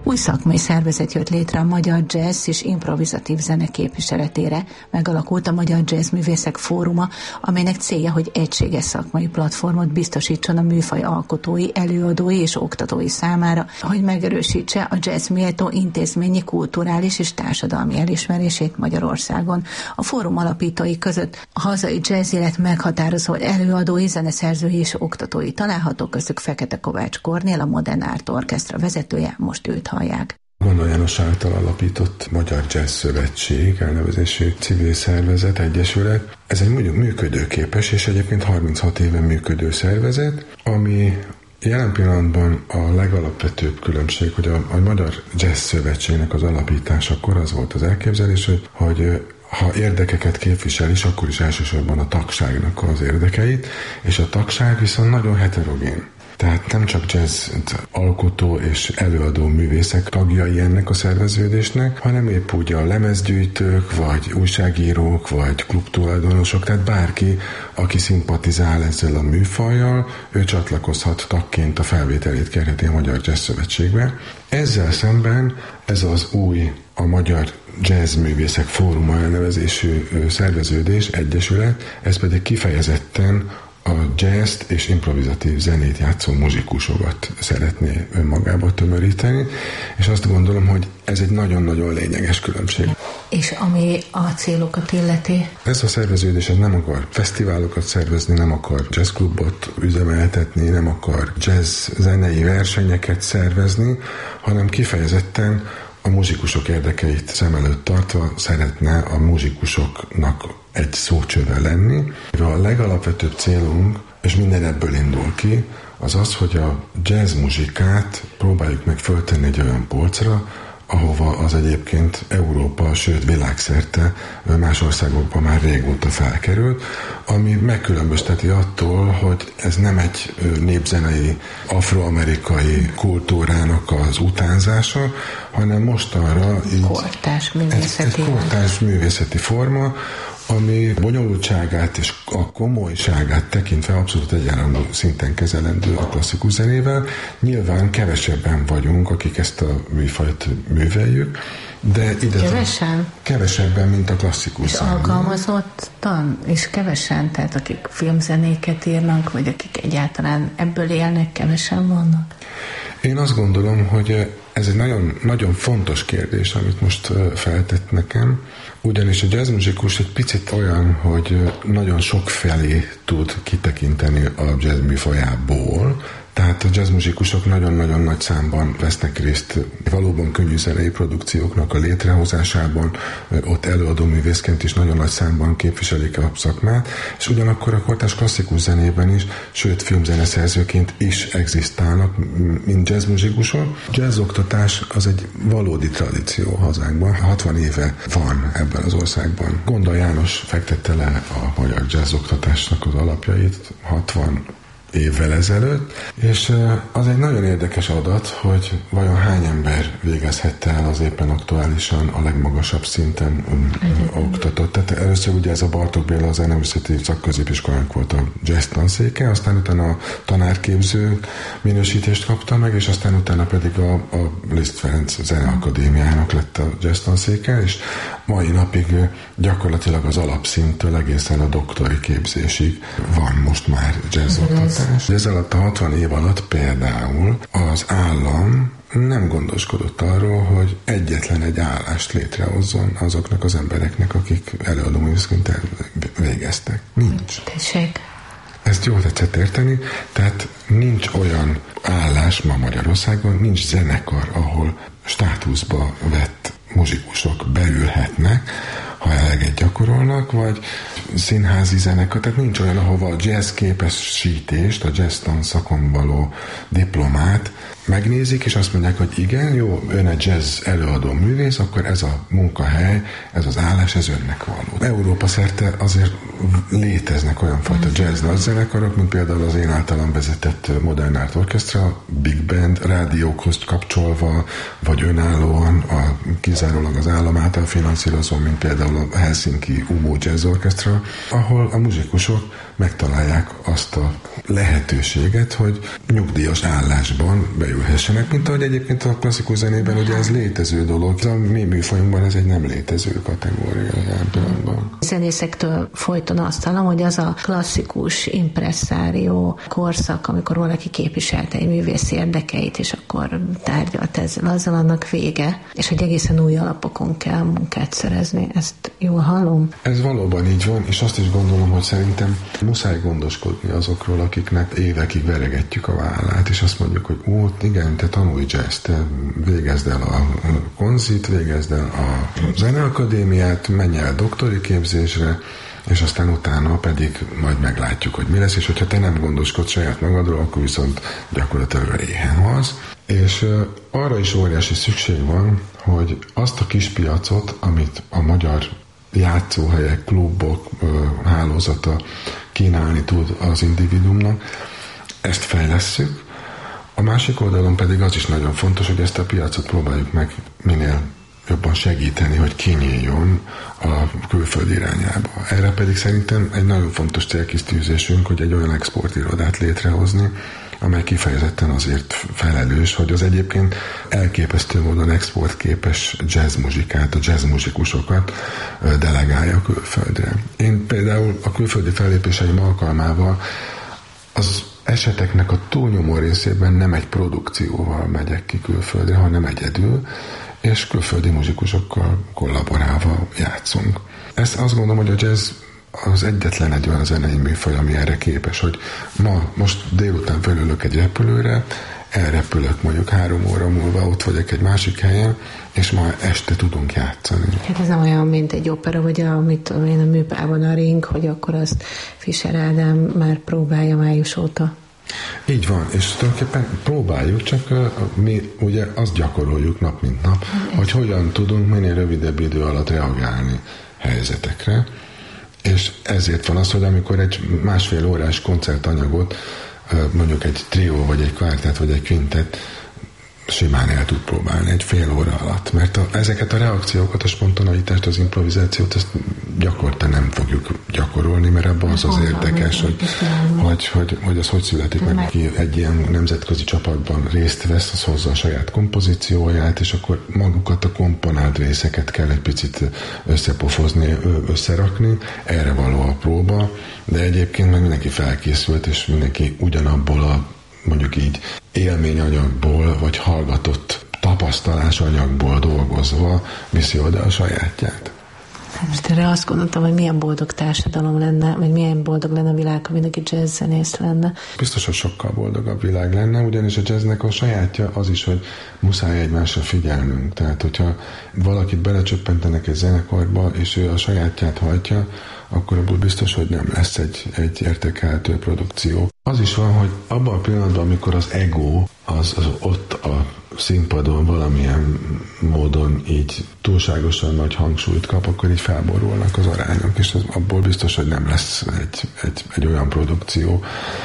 Új szakmai szervezet jött létre a Magyar Jazz és Improvizatív Zene képviseletére, megalakult a Magyar Jazz Művészek Fóruma, amelynek célja, hogy egységes szakmai platformot biztosítson a műfaj alkotói, előadói és oktatói számára, hogy megerősítse a jazz méltó intézményi, kulturális és társadalmi elismerését Magyarországon. A fórum alapítói között a hazai jazz élet meghatározó előadói, zeneszerzői és oktatói található, köztük Fekete Kovács Kornél, a Modern Art Orchestra vezetője, most őt hallják. Gondol János által alapított Magyar Jazz Szövetség elnevezésű civil szervezet, egyesület. Ez egy mondjuk működőképes és egyébként 36 éve működő szervezet, ami jelen pillanatban a legalapvetőbb különbség, hogy a Magyar Jazz Szövetségnek az alapításakor az volt az elképzelés, hogy ha érdekeket képvisel is, akkor is elsősorban a tagságnak az érdekeit, és a tagság viszont nagyon heterogén. Tehát nem csak jazz alkotó és előadó művészek tagjai ennek a szerveződésnek, hanem épp úgy a lemezgyűjtők, vagy újságírók, vagy klubtulajdonosok, tehát bárki, aki szimpatizál ezzel a műfajjal, ő csatlakozhat tagként a felvételét kérheti a Magyar Jazz Szövetségbe. Ezzel szemben ez az új, a Magyar Jazz Művészek Fóruma elnevezésű szerveződés, egyesület, ez pedig kifejezetten a jazzt és improvizatív zenét játszó muzsikusokat szeretné önmagába tömöríteni, és azt gondolom, hogy ez egy nagyon-nagyon lényeges különbség. És ami a célokat illeti? Ez a szerveződés nem akar fesztiválokat szervezni, nem akar jazzklubot üzemeltetni, nem akar jazz zenei versenyeket szervezni, hanem kifejezetten a muzsikusok érdekeit szem előtt tartva szeretne a muzsikusoknak egy szócsöve lenni. A legalapvetőbb célunk, és minden ebből indul ki, az az, hogy a jazz muzsikát próbáljuk meg föltenni egy olyan polcra, ahova az egyébként Európa, sőt világszerte más országokban már régóta felkerült, ami megkülönbözteti attól, hogy ez nem egy népzenei, afroamerikai kultúrának az utánzása, hanem mostanra így egy kortárs művészeti forma, ami bonyolultságát és a komolyságát tekintve abszolút egyenlő szinten kezelendő a klasszikus zenével. Nyilván kevesebben vagyunk, akik ezt a műfajt műveljük, de ide kevesebben, mint a klasszikus zene. És alkalmazottan, és kevesen, tehát akik filmzenéket írnak, vagy akik egyáltalán ebből élnek, kevesen vannak? Én azt gondolom, hogy ez egy nagyon, nagyon fontos kérdés, amit most feltett nekem, ugyanis a jazzmuzikus egy picit olyan, hogy nagyon sokfelé tud kitekinteni a jazz műfajából, tehát a jazzmuzikusok nagyon-nagyon nagy számban vesznek részt valóban könnyű zenei produkcióknak a létrehozásában, ott előadó művészként is nagyon nagy számban képviselik a szakmát, és ugyanakkor a kortárs klasszikus zenében is, sőt filmzeneszerzőként is egzisztálnak, mint jazzmuzikusok. Jazzoktatás az egy valódi tradíció hazánkban, 60 éve van ebben az országban. Gondol János fektette le a magyar jazzoktatásnak az alapjait 60 évvel ezelőtt, és az egy nagyon érdekes adat, hogy vajon hány ember végezhette el az éppen aktuálisan a legmagasabb szinten oktatott. Tehát először ugye ez a Bartók Béla, az Zeneművészeti Szakközépiskolának volt a jazz tanszéke, aztán utána a tanárképző minősítést kapta meg, és aztán utána pedig a Liszt Ferenc Zeneakadémiának lett a jazz tanszéke, és mai napig gyakorlatilag az alapszinttől egészen a doktori képzésig van most már jazz oktatás. Ez alatt a 60 év alatt például az állam nem gondoskodott arról, hogy egyetlen egy állást létrehozzon azoknak az embereknek, akik előadóművészként végeztek. Nincs. Tessék. Ezt jól tetszett érteni, tehát nincs olyan állás ma Magyarországon, nincs zenekar, ahol státuszba vett muzsikusok beülhetnek, ha eleget gyakorolnak, vagy színházi zenekar, tehát nincs olyan, ahova a jazz képesítést, a jazz tanszakon való diplomát megnézik, és azt mondják, hogy igen, jó, ön egy jazz előadó művész, akkor ez a munkahely, ez az állás, ez önnek való. Európa szerte azért léteznek olyan fajta jazz nagyzenekarok, mint például az én általam vezetett Modern Art Orchestra, Big Band, rádiókhoz kapcsolva, vagy önállóan, kizárólag az állam által finanszírozva, mint például például a Helsinki UMO Jazz Orchestra, ahol a muzsikusok megtalálják azt a lehetőséget, hogy nyugdíjas állásban beülhessenek, mint ahogy egyébként a klasszikus zenében ugye ez létező dolog. A mi műfajunkban ez egy nem létező kategória jelen pillanatban. Zenészektől folyton azt hallom, hogy az a klasszikus impresszárió korszak, amikor valaki képviselte egy művész érdekeit, és akkor tárgyalt ezzel, azzal annak vége, és hogy egészen új alapokon kell munkát szerezni. Ezt jól hallom? Ez valóban így van, és azt is gondolom, hogy szerintem muszáj gondoskodni azokról, akiknek évekig veregetjük a vállát, és azt mondjuk, hogy igen, te tanulj jazz, te végezd el a konzit, végezd el a zeneakadémiát, menj el doktori képzésre, és aztán utána pedig majd meglátjuk, hogy mi lesz, és hogyha te nem gondoskodsz saját magadról, akkor viszont gyakorlatilag éhen halsz. És arra is óriási szükség van, hogy azt a kis piacot, amit a magyar játszóhelyek, klubok hálózata kínálni tud az individuumnak, ezt fejlesszük. A másik oldalon pedig az is nagyon fontos, hogy ezt a piacot próbáljuk meg minél jobban segíteni, hogy kinyíljon a külföld irányába. Erre pedig szerintem egy nagyon fontos célkitűzésünk, hogy egy olyan exportirodát létrehozni, amely kifejezetten azért felelős, hogy az egyébként elképesztő módon exportképes jazzmuzsikát, a jazzmuzsikusokat delegálja a külföldre. Én például a külföldi fellépéseim alkalmával az eseteknek a túlnyomó részében nem egy produkcióval megyek ki külföldre, hanem egyedül, és külföldi muzsikusokkal kollaborálva játszunk. Ezt azt gondolom, hogy a jazz az egyetlen egy olyan zenei műfaj, ami erre képes, hogy most délután felülök egy repülőre, elrepülök mondjuk 3 óra múlva, ott vagyok egy másik helyen, és ma este tudunk játszani. Hát ez nem olyan, mint egy opera, vagy amit én a műpában a Ring, hogy akkor azt Fischer Ádám már próbálja május óta. Így van, és tulajdonképpen próbáljuk, csak mi ugye azt gyakoroljuk nap mint nap, hogy hogyan tudunk minél rövidebb idő alatt reagálni helyzetekre, és ezért van az, hogy amikor egy 1,5 órás koncertanyagot, mondjuk egy trió, vagy egy kvártett, vagy egy kvintet simán el tud próbálni egy fél óra alatt, mert ezeket a reakciókat, a spontaneitást, az improvizációt, ezt gyakorta nem fogjuk gyakorolni, mert abban az érdekes, hogy az hogy születik meg, aki egy ilyen nemzetközi csapatban részt vesz, az hozza a saját kompozícióját, és akkor magukat a komponált részeket kell egy picit összepofozni, összerakni, erre való a próba, de egyébként meg mindenki felkészült, és mindenki ugyanabból a mondjuk így élményanyagból, vagy hallgatott tapasztalásanyagból dolgozva viszi oda a sajátját. Most erre azt gondoltam, hogy milyen boldog társadalom lenne, vagy milyen boldog lenne a világ, ha mindenki jazzzenész lenne. Biztos, hogy sokkal boldogabb világ lenne, ugyanis a jazznek a sajátja az is, hogy muszáj egymásra figyelnünk. Tehát, hogyha valakit belecsöppentenek egy zenekarba, és ő a sajátját hajtja, akkor abból biztos, hogy nem lesz egy értékelhető produkció. Az is van, hogy abban a pillanatban, amikor az ego az ott a színpadon valamilyen módon így túlságosan nagy hangsúlyt kap, akkor így felborulnak az arányok, és abból biztos, hogy nem lesz egy olyan produkció,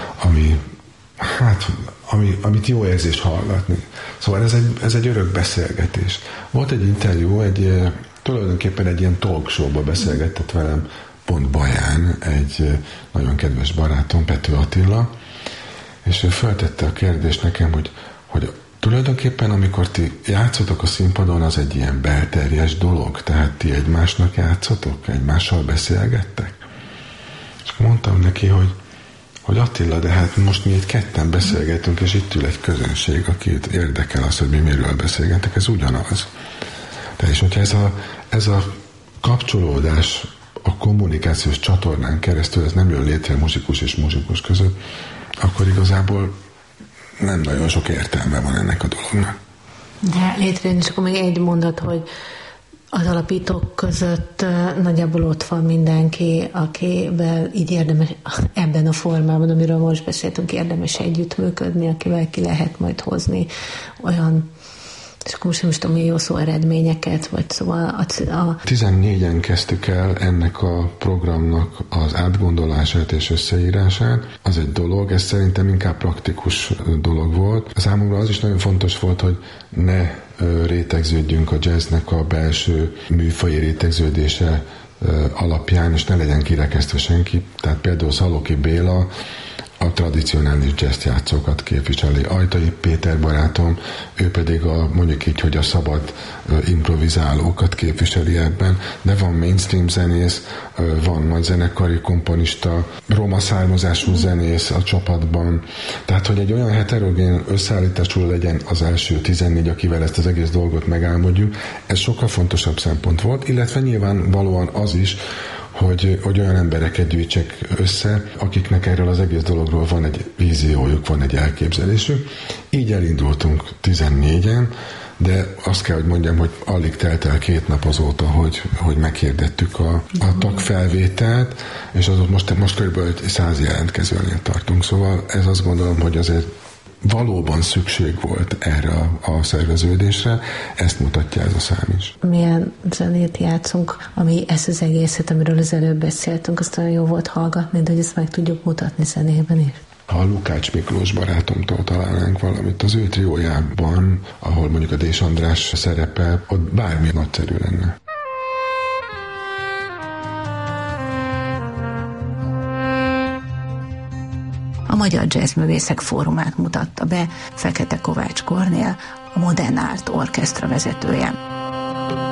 amit jó érzés hallgatni. Szóval ez egy örök beszélgetés. Volt egy interjú, tulajdonképpen egy ilyen talk show-ba beszélgetett velem pont Baján egy nagyon kedves barátom, Pető Attila, és ő feltette a kérdést nekem, hogy tulajdonképpen amikor ti játszotok a színpadon, az egy ilyen belterjes dolog, tehát ti egymásnak játszotok, egymással beszélgettek? És mondtam neki, hogy Attila, de hát most mi itt ketten beszélgetünk, és itt ül egy közönség, akit érdekel az, hogy mi miről beszélgetek, ez ugyanaz. Tehát és hogyha ez a kapcsolódás a kommunikációs csatornán keresztül ez nem jön létre muzsikus és muzsikus között, akkor igazából nem nagyon sok értelme van ennek a dolognak. De létrejön, és akkor még egy mondat, hogy az alapítók között nagyjából ott van mindenki, akivel így érdemes ebben a formában, amiről most beszéltünk, érdemes együttműködni, akivel ki lehet majd hozni olyan, és akkor most nem is tudom, milyen jó szó, eredményeket, vagy szóval 14-en kezdtük el ennek a programnak az átgondolását és összeírását. Az egy dolog, ez szerintem inkább praktikus dolog volt. Számomra az is nagyon fontos volt, hogy ne rétegződjünk a jazznek a belső műfaji rétegződése alapján, és ne legyen kirekesztve senki. Tehát például Szalóki Béla a tradicionális jazzjátszókat képviseli. Ajtai Péter barátom, ő pedig mondjuk így, hogy a szabad improvizálókat képviseli ebben, de van mainstream zenész, van nagy zenekari komponista, roma származású zenész a csapatban. Tehát, hogy egy olyan heterogén összeállítású legyen az első 14, akivel ezt az egész dolgot megálmodjuk, ez sokkal fontosabb szempont volt, illetve nyilvánvalóan az is, hogy olyan embereket gyűjtsek össze, akiknek erről az egész dologról van egy víziójuk, van egy elképzelésük. Így elindultunk 14-en, de azt kell, hogy mondjam, hogy alig telt el 2 nap azóta, hogy meghirdettük a tagfelvételt, és azóta most kb. 100 jelentkezőnél tartunk. Szóval ez azt gondolom, hogy azért valóban szükség volt erre a szerveződésre, ezt mutatja ez a szám is. Milyen zenét játszunk, ami ezt az egészet, amiről az előbb beszéltünk, azt olyan jó volt hallgatni, de hogy ezt meg tudjuk mutatni zenében is. Ha Lukács Miklós barátomtól találnánk valamit az ő triójában, ahol mondjuk a Dés András szerepel, ott bármi nagyszerű lenne. A Magyar Jazzművészek Fórumát mutatta be Fekete Kovács Kornél, a Modern Art Orchestra vezetője.